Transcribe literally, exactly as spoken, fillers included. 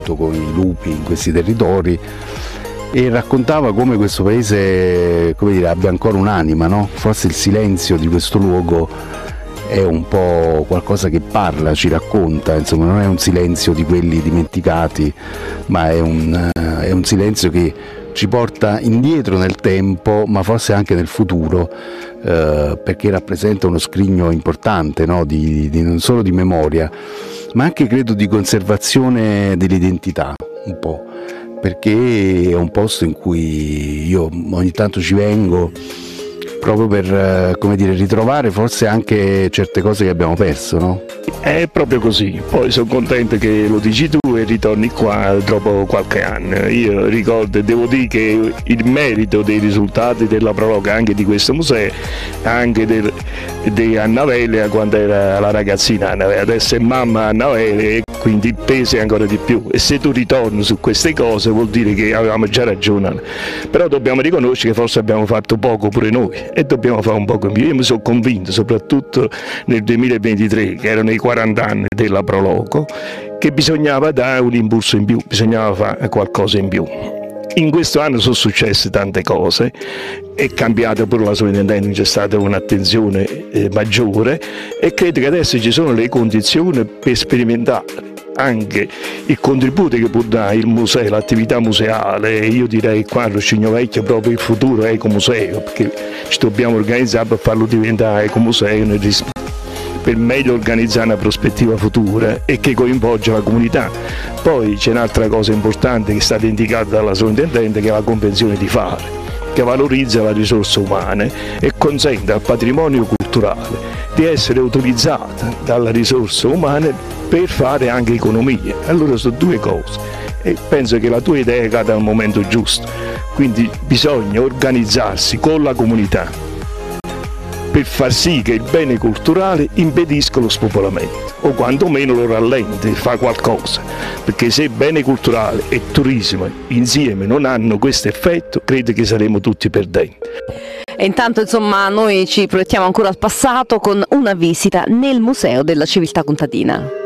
con i lupi in questi territori, e raccontava come questo paese, come dire, abbia ancora un'anima, no? Forse il silenzio di questo luogo è un po' qualcosa che parla, ci racconta, insomma non è un silenzio di quelli dimenticati, ma è un, è un silenzio che ci porta indietro nel tempo, ma forse anche nel futuro, eh, perché rappresenta uno scrigno importante, no? di, di, non solo di memoria, ma anche credo di conservazione dell'identità, un po', perché è un posto in cui io ogni tanto ci vengo proprio per, come dire, ritrovare forse anche certe cose che abbiamo perso, no? È proprio così, poi sono contento che lo dici tu e ritorni qua dopo qualche anno. Io ricordo e devo dire che il merito dei risultati della prologa anche di questo museo, anche del, di Anna Velia quando era la ragazzina Anna Velia, adesso è mamma Anna Velia e quindi pesi ancora di più, e se tu ritorni su queste cose vuol dire che avevamo già ragione, però dobbiamo riconoscere che forse abbiamo fatto poco pure noi e dobbiamo fare un poco in più. Io mi sono convinto, soprattutto nel duemilaventitré, che erano i quaranta anni della Proloco, che bisognava dare un impulso in più, bisognava fare qualcosa in più. In questo anno sono successe tante cose, è cambiata pure la sovrintendenza, c'è stata un'attenzione eh, maggiore, e credo che adesso ci sono le condizioni per sperimentare anche il contributo che può dare il museo, l'attività museale. Io direi qua a Roscigno Vecchio proprio il futuro ecomuseo, perché ci dobbiamo organizzare per farlo diventare ecomuseo nel rispetto, per meglio organizzare una prospettiva futura e che coinvolge la comunità. Poi c'è un'altra cosa importante che è stata indicata dalla sovrintendente, che è la convenzione di fare, che valorizza le risorse umane e consente al patrimonio culturale di essere utilizzata dalle risorse umane per fare anche economia. Allora sono due cose e penso che la tua idea cada al momento giusto, quindi bisogna organizzarsi con la comunità per far sì che il bene culturale impedisca lo spopolamento o quantomeno lo rallenti, fa qualcosa, perché se bene culturale e turismo insieme non hanno questo effetto, credo che saremo tutti perdenti. E intanto insomma noi ci proiettiamo ancora al passato con una visita nel Museo della Civiltà Contadina.